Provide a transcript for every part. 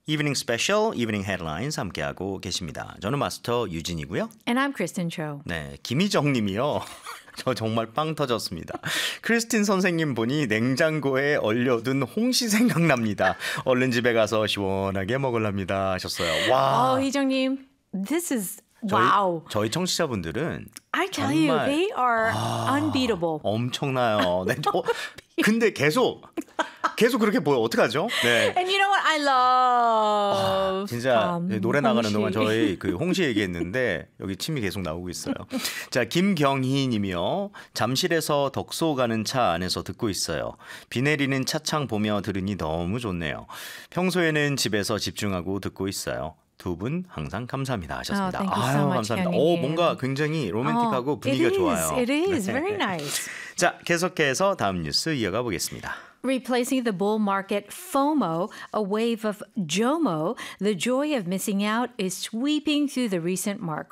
이브닝 스페셜, 이브닝 헤드라인스 함께하고 계십니다. 저는 마스터 유진이고요. And I'm Kristen Cho. 네, 김희정 님이요. 저 정말 빵 터졌습니다. 크리스틴 선생님 보니 냉장고에 얼려둔 홍시 생각납니다. 얼른 집에 가서 시원하게 먹으랍니다 하셨어요. 와. 희정님, this is wow. 저희 청취자분들은 I tell you, they are unbeatable. 엄청나요. 네, 근데 계속 그렇게 보여. 어떡하죠? 네. And you know what I love? 진짜 노래 나가는 홍시. 동안 저희 그 홍시 얘기했는데 여기 침이 계속 나오고 있어요. 자, 김경희 님이요. 잠실에서 덕소 가는 차 안에서 듣고 있어요. 비 내리는 차창 보며 들으니 너무 좋네요. 평소에는 집에서 집중하고 듣고 있어요. 두 분 항상 감사합니다 하셨습니다. thank you so much, 감사합니다. 경희님. 뭔가 굉장히 로맨틱하고 분위기가 좋아요. It is 네. very nice. 자, 계속해서 다음 뉴스 이어가 보겠습니다. Replacing the bull market FOMO, a wave of JOMO, the joy of missing out is sweeping through the recent market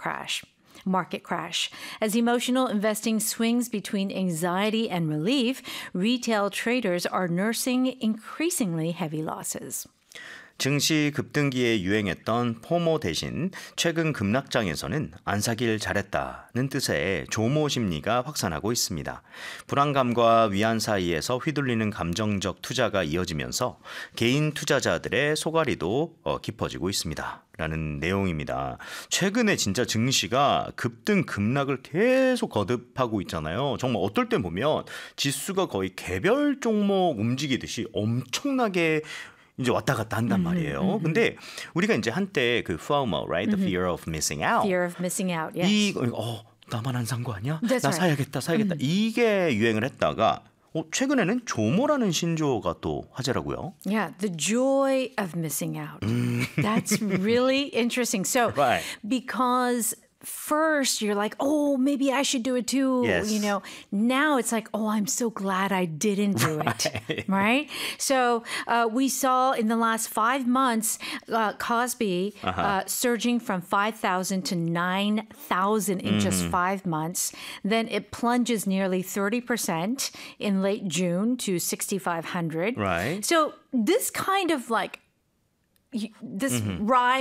crash. As emotional investing swings between anxiety and relief, retail traders are nursing increasingly heavy losses. 증시 급등기에 유행했던 포모 대신 최근 급락장에서는 안 사길 잘했다는 뜻의 조모 심리가 확산하고 있습니다. 불안감과 위안 사이에서 휘둘리는 감정적 투자가 이어지면서 개인 투자자들의 소갈이도 깊어지고 있습니다. 라는 내용입니다. 최근에 진짜 증시가 급등 급락을 계속 거듭하고 있잖아요. 정말 어떨 때 보면 지수가 거의 개별 종목 움직이듯이 엄청나게 이제 왔다 갔다 한단 말이에요. 근데 우리가 이제 한때 그 FOMO, right? The fear of missing out. Fear of missing out, yes. 나만 안 산 거 아니야? That's 나 right. 사야겠다. 이게 유행을 했다가 최근에는 조모라는 신조어가 또 화제라고요. Yeah, the joy of missing out. That's really interesting. So, Right. because first you're like, oh, maybe I should do it too. Yes. You know, now it's like, oh, I'm so glad I didn't do it. Right? So we saw in the last 5 months, Cosby surging from 5,000 to 9,000 in just 5 months. Then it plunges nearly 30% in late June to 6,500. Right. So this kind of like, this rise